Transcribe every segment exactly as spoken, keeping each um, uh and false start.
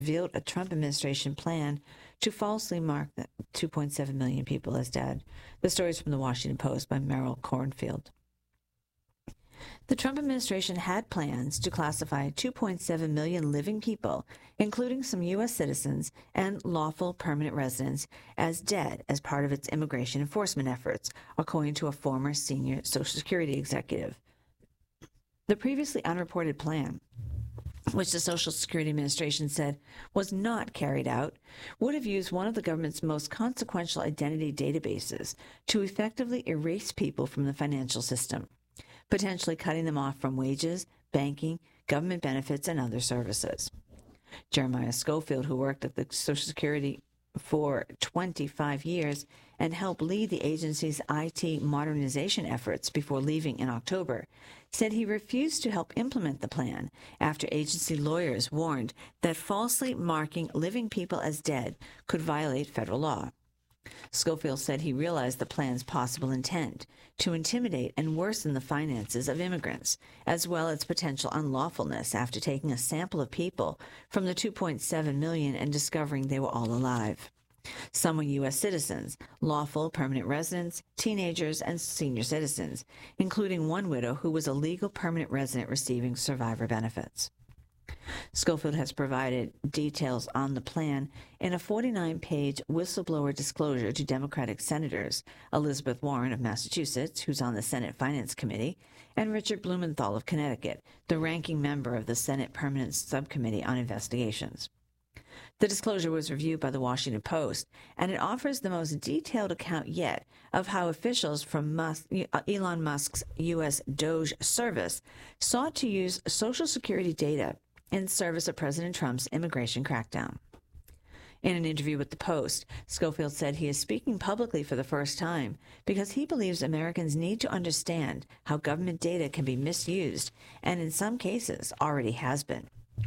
revealed a Trump administration plan to falsely mark the two point seven million people as dead. The story is from the Washington Post by Merrill Cornfield. The Trump administration had plans to classify two point seven million living people, including some U S citizens and lawful permanent residents, as dead as part of its immigration enforcement efforts, according to a former senior Social Security executive. The previously unreported plan, which the Social Security Administration said was not carried out, would have used one of the government's most consequential identity databases to effectively erase people from the financial system, potentially cutting them off from wages, banking, government benefits, and other services. Jeremiah Schofield, who worked at the Social Security for twenty-five years and helped lead the agency's I T modernization efforts before leaving in October, said he refused to help implement the plan after agency lawyers warned that falsely marking living people as dead could violate federal law. Schofield said he realized the plan's possible intent to intimidate and worsen the finances of immigrants, as well as potential unlawfulness after taking a sample of people from the two point seven million and discovering they were all alive. Some were U S citizens, lawful permanent residents, teenagers, and senior citizens, including one widow who was a legal permanent resident receiving survivor benefits. Schofield has provided details on the plan in a forty-nine page whistleblower disclosure to Democratic senators Elizabeth Warren of Massachusetts, who's on the Senate Finance Committee, and Richard Blumenthal of Connecticut, the ranking member of the Senate Permanent Subcommittee on Investigations. The disclosure was reviewed by the Washington Post, and it offers the most detailed account yet of how officials from Musk, Elon Musk's U S DOGE service sought to use Social Security data in service of President Trump's immigration crackdown. In an interview with the Post, Schofield said he is speaking publicly for the first time because he believes Americans need to understand how government data can be misused, and in some cases already has been.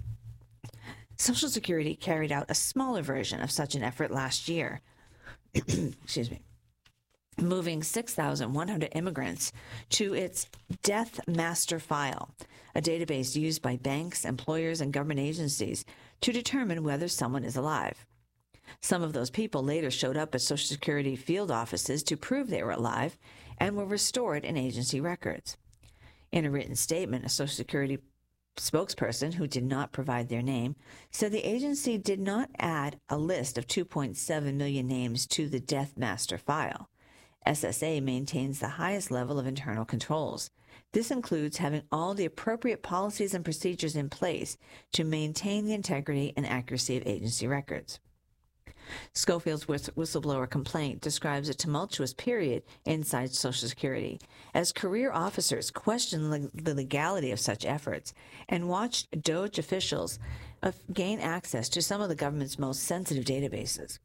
Social Security carried out a smaller version of such an effort last year, excuse me, moving six thousand one hundred immigrants to its Death Master File, a database used by banks, employers, and government agencies to determine whether someone is alive. Some of those people later showed up at Social Security field offices to prove they were alive and were restored in agency records. In a written statement, a Social Security spokesperson, who did not provide their name, said the agency did not add a list of two point seven million names to the Death Master File. S S A maintains the highest level of internal controls. This includes having all the appropriate policies and procedures in place to maintain the integrity and accuracy of agency records. Schofield's whistleblower complaint describes a tumultuous period inside Social Security as career officers questioned the legality of such efforts and watched DOGE officials gain access to some of the government's most sensitive databases.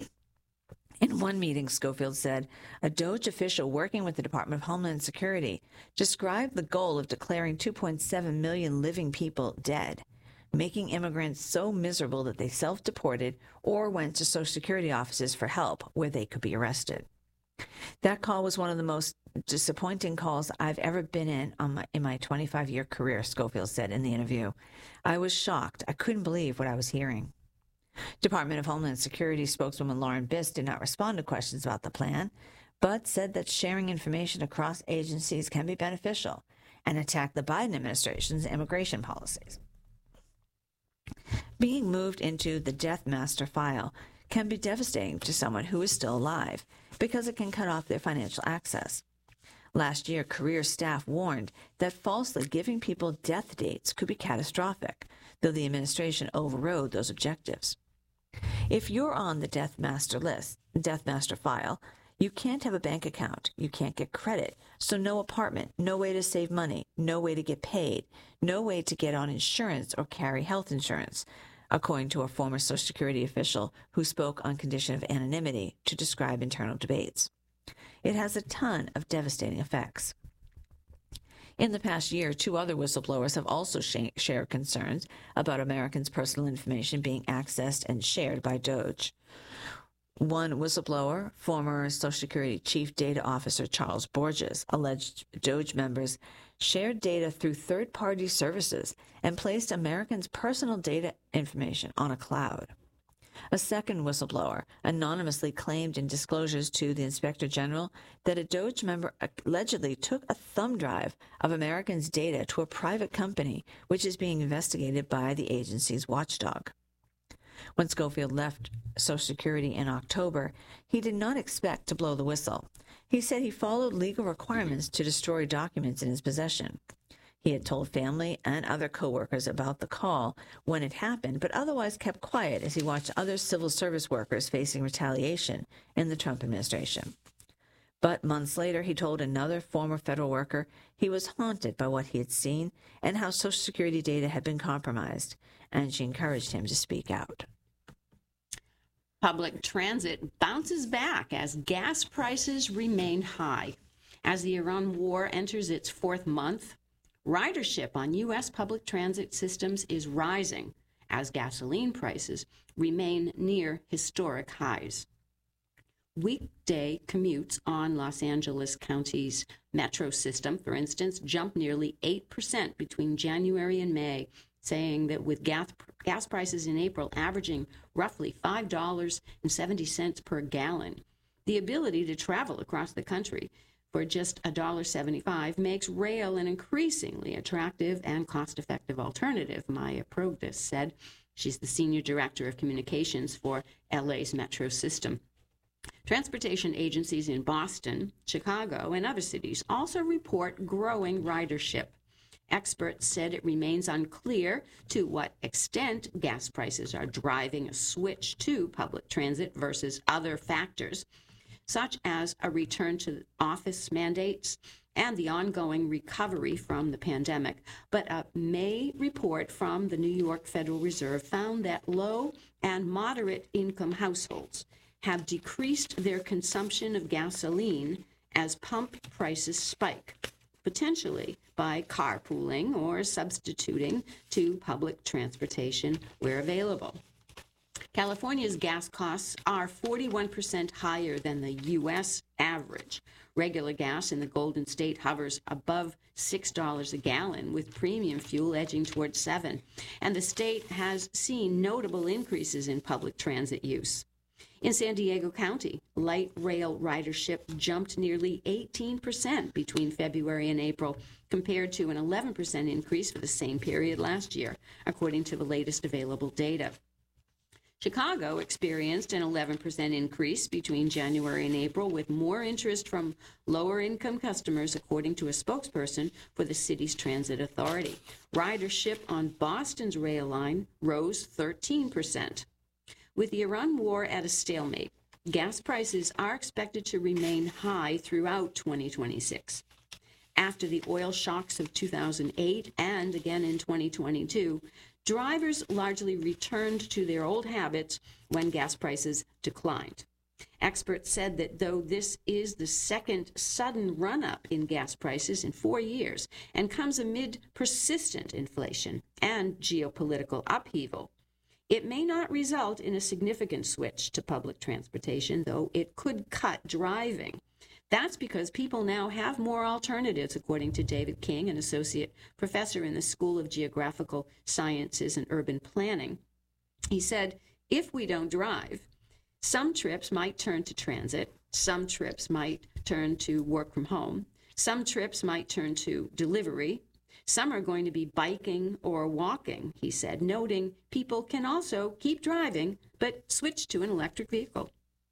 In one meeting, Schofield said, a DOGE official working with the Department of Homeland Security described the goal of declaring two point seven million living people dead, making immigrants so miserable that they self-deported or went to Social Security offices for help where they could be arrested. That call was one of the most disappointing calls I've ever been in on my, in my twenty-five-year career, Schofield said in the interview. I was shocked. I couldn't believe what I was hearing. Department of Homeland Security spokeswoman Lauren Biss did not respond to questions about the plan, but said that sharing information across agencies can be beneficial and attacked the Biden administration's immigration policies. Being moved into the Death Master File can be devastating to someone who is still alive because it can cut off their financial access. Last year, career staff warned that falsely giving people death dates could be catastrophic, though the administration overrode those objectives. If you're on the Death Master list, Death Master File, you can't have a bank account, you can't get credit, so no apartment, no way to save money, no way to get paid, no way to get on insurance or carry health insurance, according to a former Social Security official who spoke on condition of anonymity to describe internal debates. It has a ton of devastating effects. In the past year, two other whistleblowers have also sh- shared concerns about Americans' personal information being accessed and shared by DOGE. One whistleblower, former Social Security Chief Data Officer Charles Borges, alleged DOGE members shared data through third-party services and placed Americans' personal data information on a cloud. A second whistleblower anonymously claimed in disclosures to the Inspector General that a DOJ member allegedly took a thumb drive of Americans' data to a private company, which is being investigated by the agency's watchdog. When Schofield left Social Security in October, he did not expect to blow the whistle. He said he followed legal requirements to destroy documents in his possession. He had told family and other coworkers about the call when it happened, but otherwise kept quiet as he watched other civil service workers facing retaliation in the Trump administration. But months later, he told another former federal worker he was haunted by what he had seen and how Social Security data had been compromised, and she encouraged him to speak out. Public transit bounces back as gas prices remain high. As the Iran war enters its fourth month, ridership on U S public transit systems is rising as gasoline prices remain near historic highs. Weekday commutes on Los Angeles County's metro system, for instance, jumped nearly eight percent between January and May, saying that with gas, gas prices in April averaging roughly five dollars and seventy cents per gallon, the ability to travel across the country for just one dollar and seventy-five cents makes rail an increasingly attractive and cost-effective alternative, Maya Progdis said. She's the Senior Director of Communications for L A's metro system. Transportation agencies in Boston, Chicago, and other cities also report growing ridership. Experts said it remains unclear to what extent gas prices are driving a switch to public transit versus other factors, such as a return to office mandates and the ongoing recovery from the pandemic. But a May report from the New York Federal Reserve found that low and moderate income households have decreased their consumption of gasoline as pump prices spike, potentially by carpooling or substituting to public transportation where available. California's gas costs are forty-one percent higher than the U S average. Regular gas in the Golden State hovers above six dollars a gallon, with premium fuel edging towards seven dollars. And the state has seen notable increases in public transit use. In San Diego County, light rail ridership jumped nearly eighteen percent between February and April, compared to an eleven percent increase for the same period last year, according to the latest available data. Chicago experienced an eleven percent increase between January and April, with more interest from lower-income customers, according to a spokesperson for the city's transit authority. Ridership on Boston's rail line rose thirteen percent. With the Iran war at a stalemate, gas prices are expected to remain high throughout twenty twenty-six. After the oil shocks of two thousand eight and again in twenty twenty-two, drivers largely returned to their old habits when gas prices declined. Experts said that though this is the second sudden run-up in gas prices in four years and comes amid persistent inflation and geopolitical upheaval, it may not result in a significant switch to public transportation, though it could cut driving. That's because people now have more alternatives, according to David King, an associate professor in the School of Geographical Sciences and Urban Planning. He said, if we don't drive, some trips might turn to transit, some trips might turn to work from home, some trips might turn to delivery, some are going to be biking or walking, he said, noting people can also keep driving, but switch to an electric vehicle.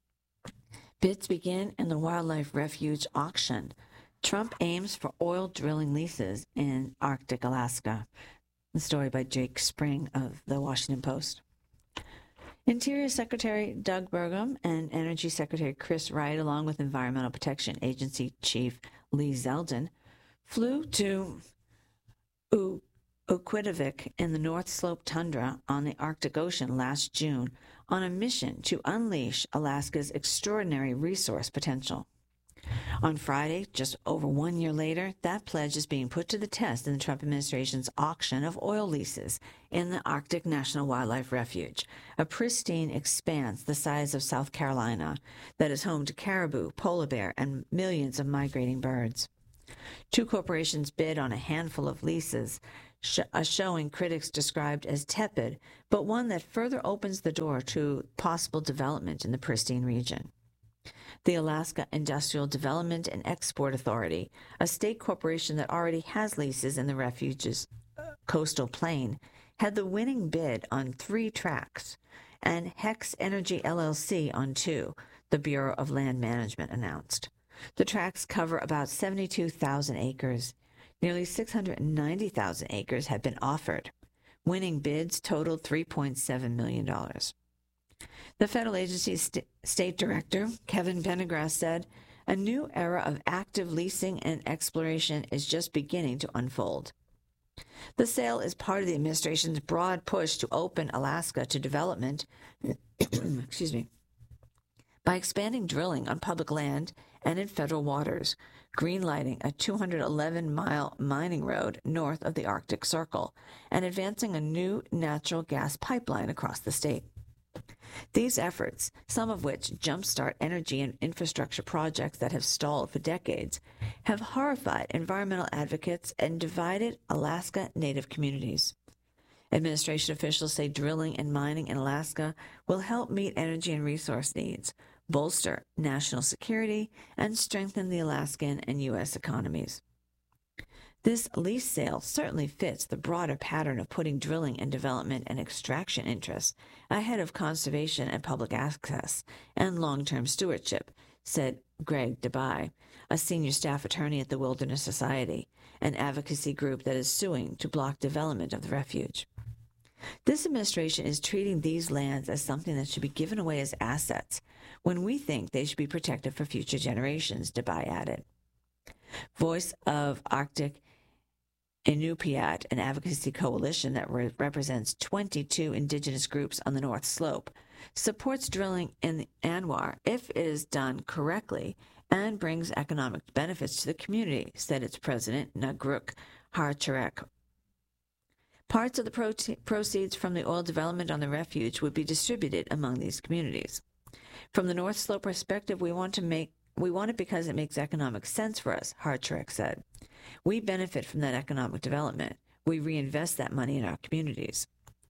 Bids begin in the wildlife refuge auction. Trump aims for oil drilling leases in Arctic Alaska. The story by Jake Spring of the Washington Post. Interior Secretary Doug Burgum and Energy Secretary Chris Wright, along with Environmental Protection Agency Chief Lee Zeldin, flew to U- Ukwitivik in the North Slope tundra on the Arctic Ocean last June on a mission to unleash Alaska's extraordinary resource potential. On Friday, just over one year later, that pledge is being put to the test in the Trump administration's auction of oil leases in the Arctic National Wildlife Refuge, a pristine expanse the size of South Carolina that is home to caribou, polar bear, and millions of migrating birds. Two corporations bid on a handful of leases, sh- a showing critics described as tepid, but one that further opens the door to possible development in the pristine region. The Alaska Industrial Development and Export Authority, a state corporation that already has leases in the refuge's coastal plain, had the winning bid on three tracts, and Hex Energy L L C on two, the Bureau of Land Management announced. The tracts cover about seventy-two thousand acres. Nearly six hundred ninety thousand acres had been offered. Winning bids totaled three point seven million dollars. The federal agency's st- state director, Kevin Pendergrass, said, "A new era of active leasing and exploration is just beginning to unfold." The sale is part of the administration's broad push to open Alaska to development, excuse me, by expanding drilling on public land and in federal waters, greenlighting a two hundred eleven mile mining road north of the Arctic Circle, and advancing a new natural gas pipeline across the state. These efforts, some of which jumpstart energy and infrastructure projects that have stalled for decades, have horrified environmental advocates and divided Alaska Native communities. Administration officials say drilling and mining in Alaska will help meet energy and resource needs, bolster national security, and strengthen the Alaskan and U S economies. This lease sale certainly fits the broader pattern of putting drilling and development and extraction interests ahead of conservation and public access and long-term stewardship, said Greg DeBye, a senior staff attorney at the Wilderness Society, an advocacy group that is suing to block development of the refuge. This administration is treating these lands as something that should be given away as assets when we think they should be protected for future generations, DeBye added. Voice of Arctic Inupiat, an advocacy coalition that re- represents twenty-two indigenous groups on the North Slope, supports drilling in the Anwar if it is done correctly and brings economic benefits to the community, said its president, Nagruk Harcharek. Parts of the pro- proceeds from the oil development on the refuge would be distributed among these communities. From the North Slope perspective, we want to make we want it because it makes economic sense for us, Harcharek said. We benefit from that economic development. We reinvest that money in our communities.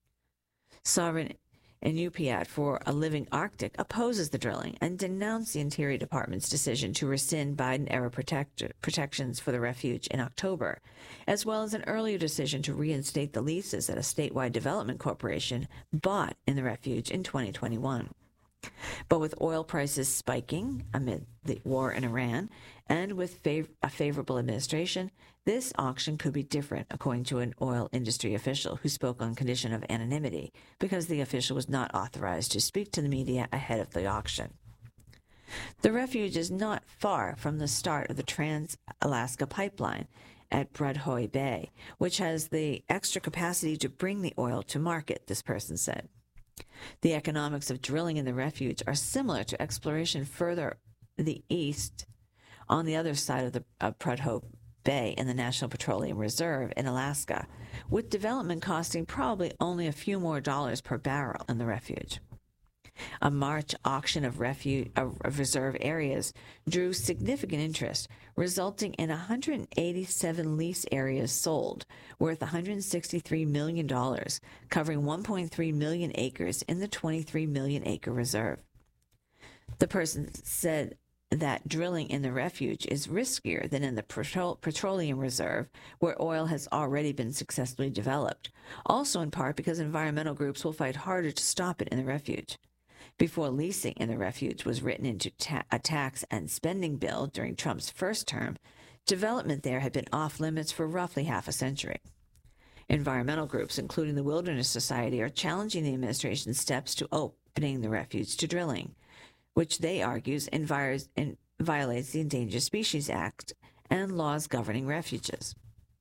Sovereign Inupiat for a Living Arctic opposes the drilling and denounced the Interior Department's decision to rescind Biden-era protect- protections for the refuge in October, as well as an earlier decision to reinstate the leases that a statewide development corporation bought in the refuge in twenty twenty-one. But with oil prices spiking amid the war in Iran and with fav- a favorable administration, this auction could be different, according to an oil industry official who spoke on condition of anonymity because the official was not authorized to speak to the media ahead of the auction. The refuge is not far from the start of the Trans-Alaska Pipeline at Bradhoy Bay, which has the extra capacity to bring the oil to market, this person said. The economics of drilling in the refuge are similar to exploration further the east on the other side of the of Prudhoe Bay in the National Petroleum Reserve in Alaska, with development costing probably only a few more dollars per barrel in the refuge. A March auction of, refuge, of reserve areas drew significant interest, resulting in one hundred eighty-seven lease areas sold, worth one hundred sixty-three million dollars, covering one point three million acres in the twenty-three million acre reserve. The person said that drilling in the refuge is riskier than in the petro- petroleum reserve, where oil has already been successfully developed, also in part because environmental groups will fight harder to stop it in the refuge. Before leasing in the refuge was written into ta- a tax and spending bill during Trump's first term, development there had been off limits for roughly half a century. Environmental groups, including the Wilderness Society, are challenging the administration's steps to opening the refuge to drilling, which they argue envir- in, violates the Endangered Species Act and laws governing refuges.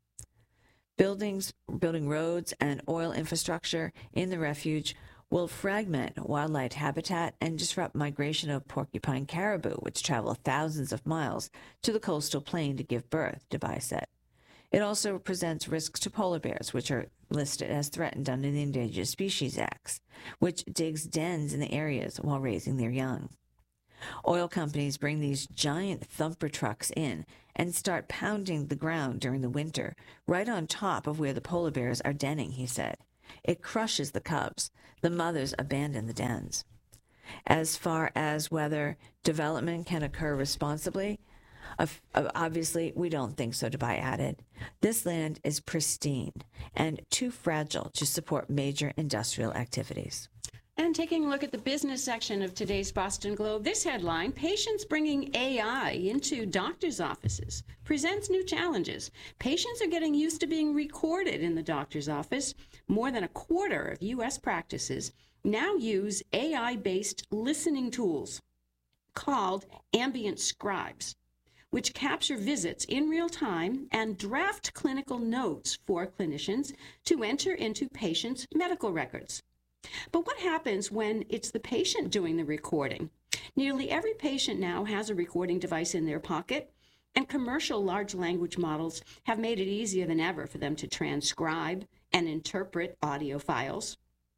Buildings, building roads and oil infrastructure in the refuge will fragment wildlife habitat and disrupt migration of porcupine caribou, which travel thousands of miles to the coastal plain to give birth, DeBye said. It also presents risks to polar bears, which are listed as threatened under the Endangered Species Act, which digs dens in the areas while raising their young. Oil companies bring these giant thumper trucks in and start pounding the ground during the winter, right on top of where the polar bears are denning, he said. It crushes the cubs. The mothers abandon the dens. As far as whether development can occur responsibly, obviously, we don't think so, Dubai added. This land is pristine and too fragile to support major industrial activities. And taking a look at the business section of today's Boston Globe, this headline, Patients Bringing A I into Doctors' Offices presents new challenges. Patients are getting used to being recorded in the doctor's office. More than a quarter of U S practices now use A I-based listening tools called ambient scribes, which capture visits in real time and draft clinical notes for clinicians to enter into patients' medical records. But what happens when it's the patient doing the recording? Nearly every patient now has a recording device in their pocket, and commercial large language models have made it easier than ever for them to transcribe and interpret audio files.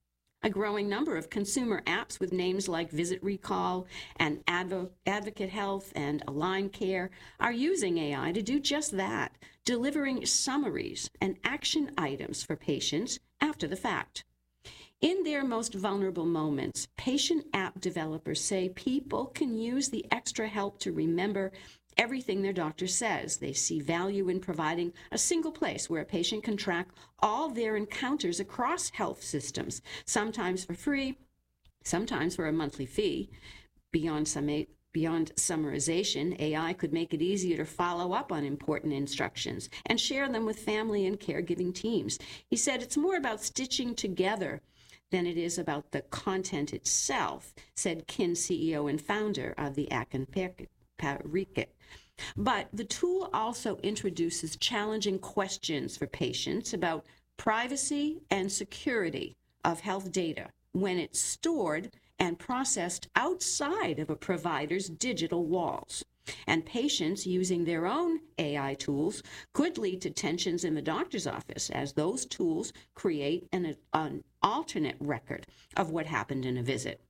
A growing number of consumer apps with names like Visit Recall and Advo- Advocate Health and Align Care are using A I to do just that, delivering summaries and action items for patients after the fact. In their most vulnerable moments, patient app developers say people can use the extra help to remember everything their doctor says. They see value in providing a single place where a patient can track all their encounters across health systems, sometimes for free, sometimes for a monthly fee. Beyond some Beyond summarization, A I could make it easier to follow up on important instructions and share them with family and caregiving teams. He said it's more about stitching together than it is about the content itself, said Kin C E O and founder of the Akin Parikit. But the tool also introduces challenging questions for patients about privacy and security of health data when it's stored and processed outside of a provider's digital walls. And patients using their own A I tools could lead to tensions in the doctor's office as those tools create an, an alternate record of what happened in a visit.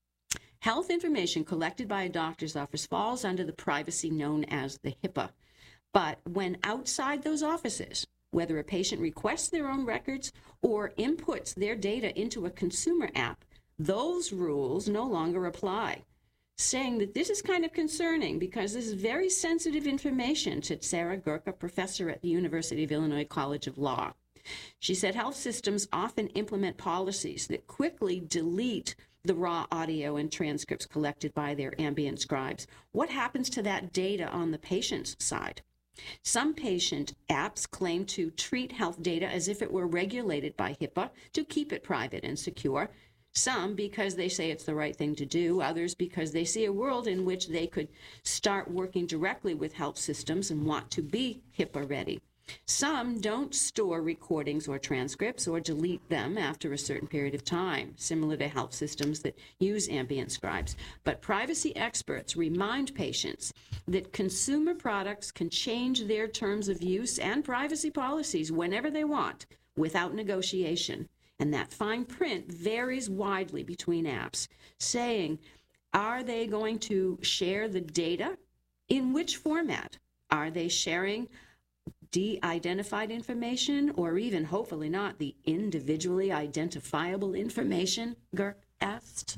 Health information collected by a doctor's office falls under the privacy known as the HIPAA. But when outside those offices, whether a patient requests their own records or inputs their data into a consumer app, those rules no longer apply, saying that this is kind of concerning because this is very sensitive information, said Sarah Gurka, professor at the University of Illinois College of Law. She said health systems often implement policies that quickly delete the raw audio and transcripts collected by their ambient scribes. What happens to that data on the patient's side? Some patient apps claim to treat health data as if it were regulated by HIPAA to keep it private and secure. Some because they say it's the right thing to do, others because they see a world in which they could start working directly with health systems and want to be HIPAA ready. Some don't store recordings or transcripts or delete them after a certain period of time, similar to health systems that use ambient scribes. But privacy experts remind patients that consumer products can change their terms of use and privacy policies whenever they want without negotiation. And that fine print varies widely between apps, saying, are they going to share the data? In which format? Are they sharing de-identified information or even, hopefully not, the individually identifiable information? Gurk asked.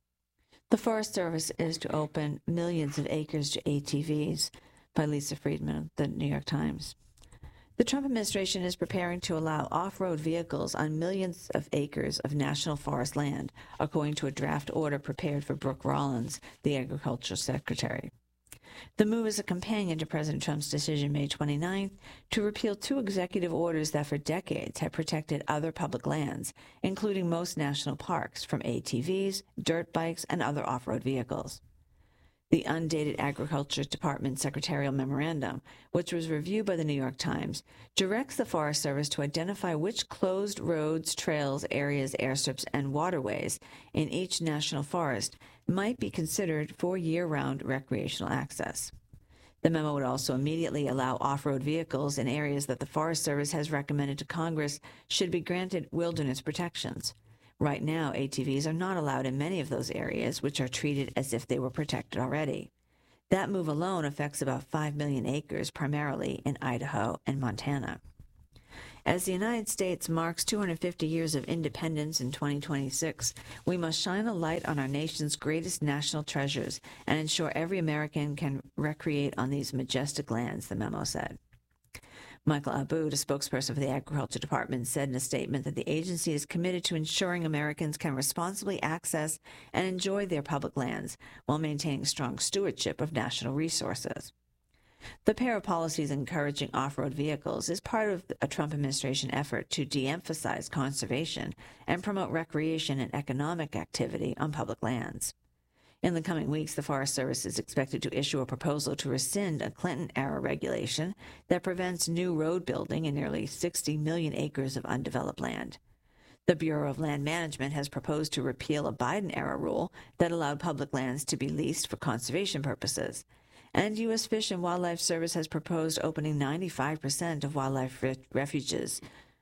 The Forest Service is to open millions of acres to A T Vs, by Lisa Friedman of the New York Times. The Trump administration is preparing to allow off-road vehicles on millions of acres of national forest land, according to a draft order prepared for Brooke Rollins, the Agriculture Secretary. The move is a companion to President Trump's decision May twenty-ninth to repeal two executive orders that for decades have protected other public lands, including most national parks, from A T Vs, dirt bikes, and other off-road vehicles. The undated Agriculture Department secretarial memorandum, which was reviewed by the New York Times, directs the Forest Service to identify which closed roads, trails, areas, airstrips, and waterways in each national forest might be considered for year-round recreational access. The memo would also immediately allow off-road vehicles in areas that the Forest Service has recommended to Congress should be granted wilderness protections. Right now, A T Vs are not allowed in many of those areas, which are treated as if they were protected already. That move alone affects about five million acres, primarily in Idaho and Montana. As the United States marks two hundred fifty years of independence in twenty twenty-six, we must shine a light on our nation's greatest national treasures and ensure every American can recreate on these majestic lands, the memo said. Michael Aboud, a spokesperson for the Agriculture Department, said in a statement that the agency is committed to ensuring Americans can responsibly access and enjoy their public lands while maintaining strong stewardship of national resources. The pair of policies encouraging off-road vehicles is part of a Trump administration effort to de-emphasize conservation and promote recreation and economic activity on public lands. In the coming weeks, the Forest Service is expected to issue a proposal to rescind a Clinton-era regulation that prevents new road building in nearly sixty million acres of undeveloped land. The Bureau of Land Management has proposed to repeal a Biden-era rule that allowed public lands to be leased for conservation purposes. And U S Fish and Wildlife Service has proposed opening ninety-five percent of wildlife refuges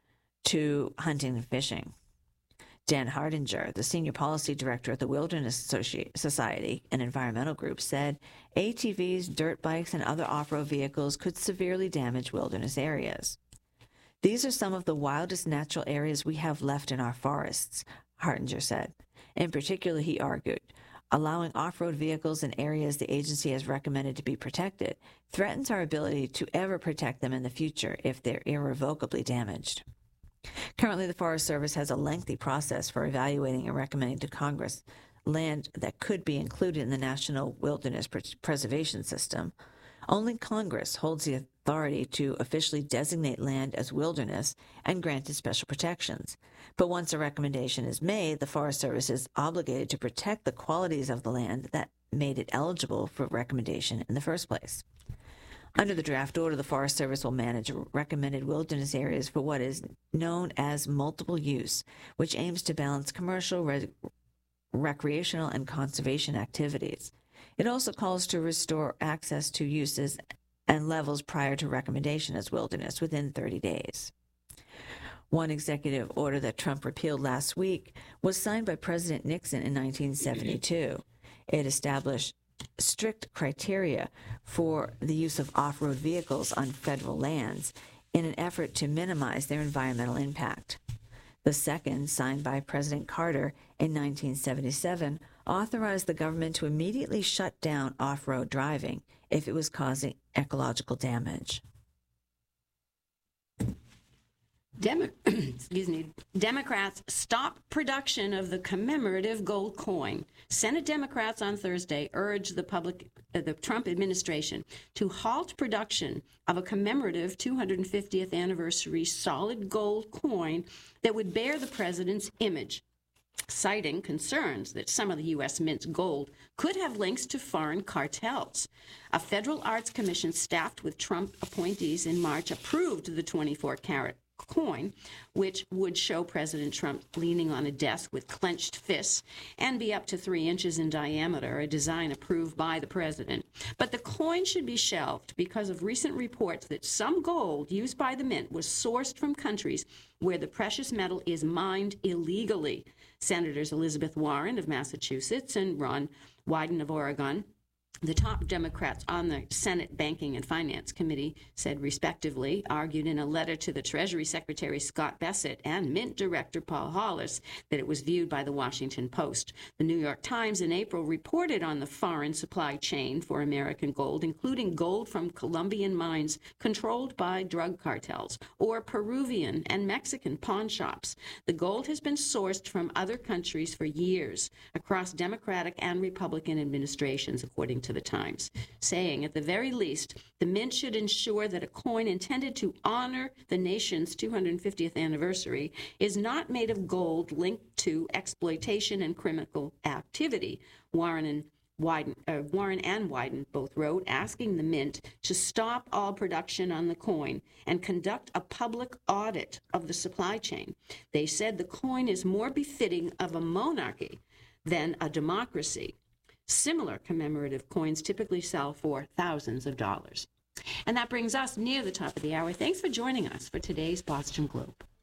to hunting and fishing. Dan Hardinger, the senior policy director at the Wilderness Society, an environmental group, said A T Vs, dirt bikes, and other off-road vehicles could severely damage wilderness areas. These are some of the wildest natural areas we have left in our forests, Hardinger said. In particular, he argued, allowing off-road vehicles in areas the agency has recommended to be protected threatens our ability to ever protect them in the future if they're irrevocably damaged. Currently, the Forest Service has a lengthy process for evaluating and recommending to Congress land that could be included in the National Wilderness Preservation System. Only Congress holds the authority to officially designate land as wilderness and grant it special protections. But once a recommendation is made, the Forest Service is obligated to protect the qualities of the land that made it eligible for recommendation in the first place. Under the draft order, the Forest Service will manage recommended wilderness areas for what is known as multiple use, which aims to balance commercial, re- recreational, and conservation activities. It also calls to restore access to uses and levels prior to recommendation as wilderness within thirty days. One executive order that Trump repealed last week was signed by President Nixon in nineteen seventy-two. It established strict criteria for the use of off-road vehicles on federal lands in an effort to minimize their environmental impact. The second, signed by President Carter in nineteen seventy-seven, authorized the government to immediately shut down off-road driving if it was causing ecological damage. Demo- excuse me. Democrats stop production of the commemorative gold coin. Senate Democrats on Thursday urged the public, uh, the Trump administration to halt production of a commemorative two hundred fiftieth anniversary solid gold coin that would bear the president's image, citing concerns that some of the U S Mint's gold could have links to foreign cartels. A federal arts commission staffed with Trump appointees in March approved the twenty-four carat coin, which would show President Trump leaning on a desk with clenched fists and be up to three inches in diameter, a design approved by the president. But the coin should be shelved because of recent reports that some gold used by the mint was sourced from countries where the precious metal is mined illegally. Senators Elizabeth Warren of Massachusetts and Ron Wyden of Oregon, the top Democrats on the Senate Banking and Finance Committee, said respectively, argued in a letter to the Treasury Secretary Scott Bessent and Mint Director Paul Hollis that it was viewed by the Washington Post. The New York Times in April reported on the foreign supply chain for American gold, including gold from Colombian mines controlled by drug cartels or Peruvian and Mexican pawn shops. The gold has been sourced from other countries for years across Democratic and Republican administrations, according to to the Times, saying at the very least, the Mint should ensure that a coin intended to honor the nation's two hundred fiftieth anniversary is not made of gold linked to exploitation and criminal activity. Warren and Wyden, uh, Warren and Wyden both wrote asking the Mint to stop all production on the coin and conduct a public audit of the supply chain. They said the coin is more befitting of a monarchy than a democracy. Similar commemorative coins typically sell for thousands of dollars. And that brings us near the top of the hour. Thanks for joining us for today's Boston Globe.